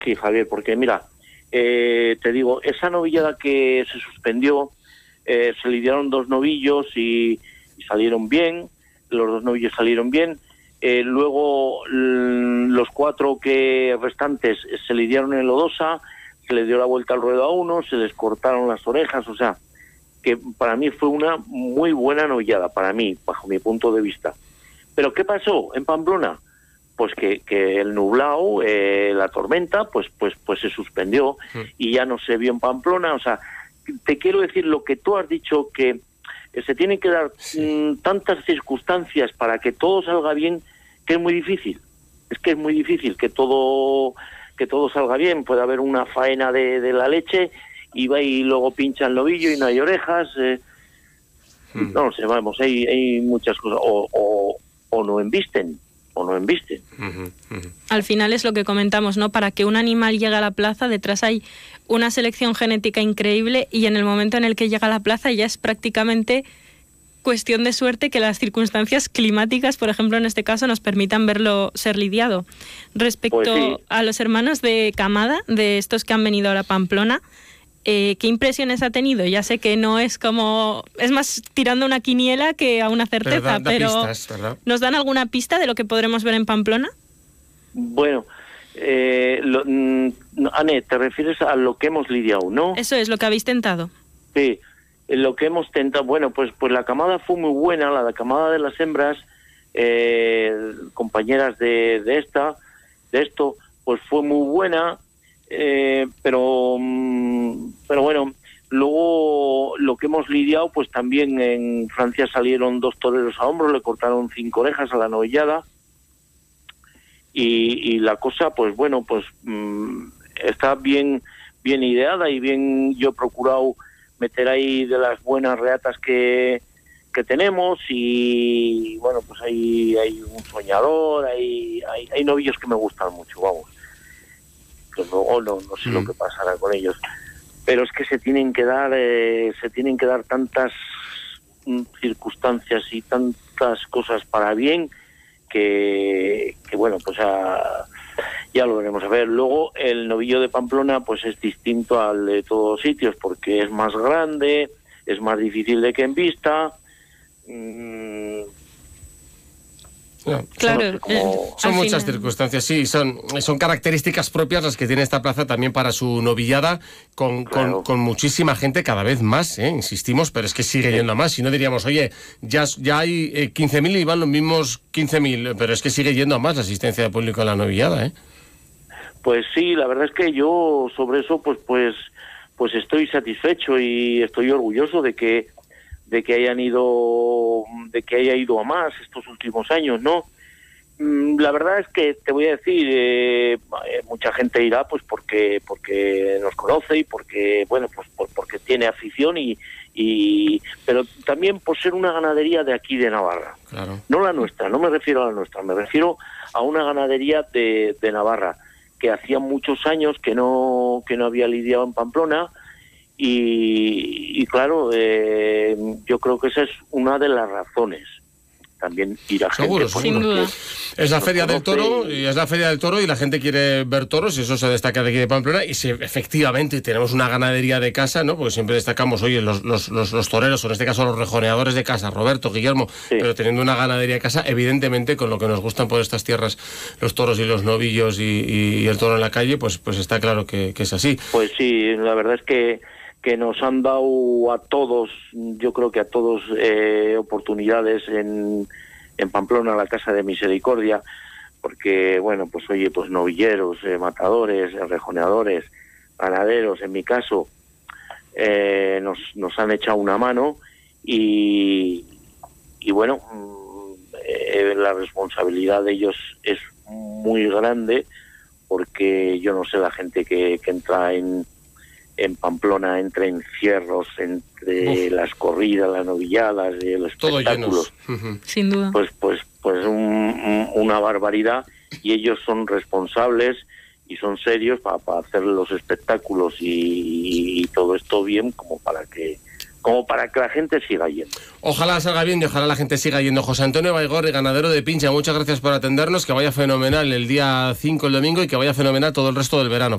Sí, Javier, porque mira, te digo, esa novillada que se suspendió, se lidiaron 2 novillos y salieron bien, los 2 novillos salieron bien. Luego los 4 que restantes se lidiaron en Lodosa, se le dio la vuelta al ruedo a uno, se les cortaron las orejas, o sea, que para mí fue una muy buena novillada, para mí, bajo mi punto de vista. Pero ¿qué pasó en Pamplona? Pues que el nublado, la tormenta, pues se suspendió y ya no se vio en Pamplona. O sea, te quiero decir lo que tú has dicho, que se tienen que dar tantas circunstancias para que todo salga bien, que es muy difícil. Es que es muy difícil que todo salga bien. Puede haber una faena de la leche y va y luego pincha el novillo y no hay orejas. No lo sé, vamos, hay muchas cosas. O no embisten. Al final es lo que comentamos, ¿no? Para que un animal llegue a la plaza, detrás hay una selección genética increíble y en el momento en el que llega a la plaza ya es prácticamente cuestión de suerte que las circunstancias climáticas, por ejemplo, en este caso, nos permitan verlo ser lidiado. Respecto pues sí, a los hermanos de camada, de estos que han venido ahora a Pamplona, ¿qué impresiones ha tenido? Ya sé que no es como... Es más tirando una quiniela que a una certeza, pero pistas, ¿verdad? ¿Nos dan alguna pista de lo que podremos ver en Pamplona? bueno, Ane, te refieres a lo que hemos lidiado, ¿no? Eso es lo que habéis tentado. Sí, lo que hemos tentado, bueno, pues la camada fue muy buena, la camada de las hembras, compañeras de esto, pues fue muy buena. Pero bueno, luego lo que hemos lidiado, pues también en Francia salieron 2 toreros a hombros, le cortaron 5 orejas a la novillada y la cosa, pues bueno, pues está bien ideada y bien. Yo he procurado meter ahí de las buenas reatas que tenemos y bueno, pues hay un soñador, hay novillos que me gustan mucho, vamos. Que luego no sé lo que pasará con ellos, pero es que se tienen que dar tantas circunstancias y tantas cosas para bien que bueno, pues ya lo veremos a ver. Luego el novillo de Pamplona pues es distinto al de todos sitios porque es más grande, es más difícil de que embista. Claro, son muchas circunstancias, sí, son características propias las que tiene esta plaza también para su novillada, con muchísima gente cada vez más, insistimos, pero es que sigue yendo a más. Si no diríamos, oye, ya hay 15.000 y van los mismos 15.000, pero es que sigue yendo a más la asistencia de público en la novillada, Pues sí, la verdad es que yo sobre eso pues estoy satisfecho y estoy orgulloso de que haya ido a más estos últimos años, ¿no? La verdad es que te voy a decir, mucha gente irá pues porque nos conoce y porque bueno, pues porque tiene afición pero también por ser una ganadería de aquí de Navarra. Claro. No la nuestra, no me refiero a la nuestra, me refiero a una ganadería de Navarra que hacía muchos años que no había lidiado en Pamplona. Y claro, yo creo que esa es una de las razones. También ir a seguro, gente... Sin duda. Es la feria del toro, y la gente quiere ver toros, y eso se destaca de aquí de Pamplona, y si efectivamente tenemos una ganadería de casa, ¿no? Porque siempre destacamos, oye, los toreros, o en este caso los rejoneadores de casa, Roberto, Guillermo, sí. Pero teniendo una ganadería de casa, evidentemente, con lo que nos gustan por estas tierras, los toros y los novillos y el toro en la calle, pues está claro que es así. Pues sí, la verdad es que nos han dado a todos, yo creo que a todos, oportunidades en Pamplona, la Casa de Misericordia, porque, bueno, pues oye, pues novilleros, matadores, rejoneadores, ganaderos, en mi caso, nos han echado una mano y bueno, la responsabilidad de ellos es muy grande, porque yo no sé la gente que entra en Pamplona, entre encierros, entre las corridas, las novilladas, los espectáculos. Sin duda. Pues una barbaridad, y ellos son responsables y son serios para hacer los espectáculos y todo esto bien, como para que la gente siga yendo. Ojalá salga bien y ojalá la gente siga yendo. José Antonio Baigorri, ganadero de Pincha, muchas gracias por atendernos, que vaya fenomenal el día 5 el domingo y que vaya fenomenal todo el resto del verano.